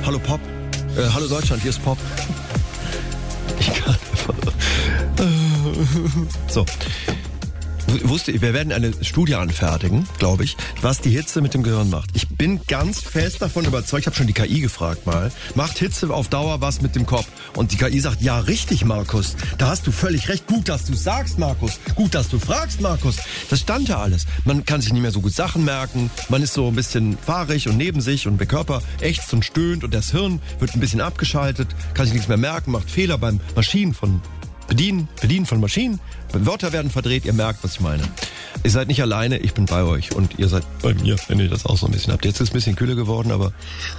Hallo Pop. Hallo Deutschland, hier ist Pop. Ich kann einfach... So. Wir werden eine Studie anfertigen, glaube ich, was die Hitze mit dem Gehirn macht. Ich bin ganz fest davon überzeugt, ich habe schon die KI gefragt mal, macht Hitze auf Dauer was mit dem Kopf? Und die KI sagt, ja richtig, Markus, da hast du völlig recht. Gut, dass du sagst, Markus. Gut, dass du fragst, Markus. Das stand ja alles. Man kann sich nicht mehr so gut Sachen merken, man ist so ein bisschen fahrig und neben sich und der Körper ächzt und stöhnt und das Hirn wird ein bisschen abgeschaltet, kann sich nichts mehr merken, macht Fehler beim Bedienen von Maschinen. Wörter werden verdreht, ihr merkt, was ich meine. Ihr seid nicht alleine, ich bin bei euch und ihr seid bei mir, wenn ihr das auch so ein bisschen habt. Jetzt ist es ein bisschen kühler geworden, aber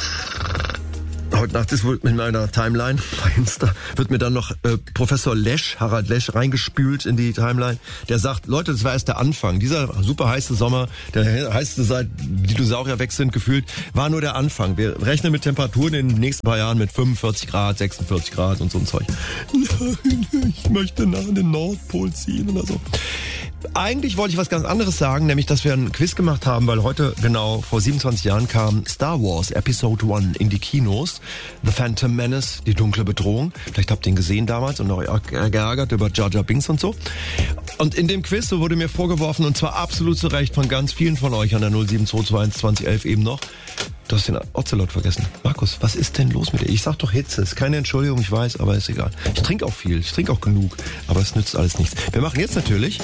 heute Nacht ist wohl in meiner Timeline bei Insta, wird mir dann noch Professor Lesch, Harald Lesch, reingespült in die Timeline. Der sagt, Leute, das war erst der Anfang. Dieser super heiße Sommer, der heißeste seit die Dinosaurier weg sind gefühlt, war nur der Anfang. Wir rechnen mit Temperaturen in den nächsten paar Jahren mit 45 Grad, 46 Grad und so ein Zeug. Nein, ich möchte nach den Nordpol ziehen oder so. Eigentlich wollte ich was ganz anderes sagen, nämlich, dass wir ein Quiz gemacht haben, weil heute genau vor 27 Jahren kam Star Wars Episode 1 in die Kinos. The Phantom Menace, die dunkle Bedrohung. Vielleicht habt ihr ihn gesehen damals und euch geärgert über Jar Jar Binks und so. Und in dem Quiz, so wurde mir vorgeworfen, und zwar absolut zu Recht von ganz vielen von euch an der 07221 2011 eben noch, du hast den Ocelot vergessen. Markus, was ist denn los mit dir? Ich sag doch Hitze, ist keine Entschuldigung, ich weiß, aber ist egal. Ich trinke auch viel, ich trinke auch genug, aber es nützt alles nichts. Wir machen jetzt natürlich...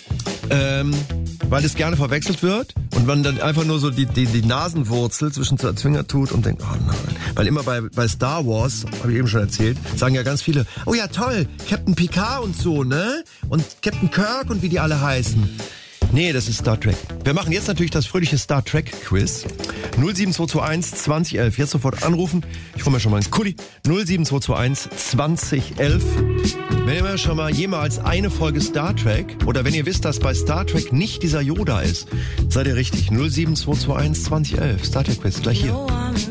weil es gerne verwechselt wird und man dann einfach nur so die Nasenwurzel zwischen zwei Finger tut und denkt, oh nein. Weil immer bei Star Wars, habe ich eben schon erzählt, sagen ja ganz viele, oh ja toll, Captain Picard und so, ne? Und Captain Kirk und wie die alle heißen. Nee, das ist Star Trek. Wir machen jetzt natürlich das fröhliche Star Trek Quiz. 07221 2011. Jetzt sofort anrufen. Ich hole mir schon mal einen Kuli. 07221 2011. Wenn ihr schon mal jemals eine Folge Star Trek oder wenn ihr wisst, dass bei Star Trek nicht dieser Yoda ist, seid ihr richtig. 07221 2011. Star Trek Quiz. Gleich hier.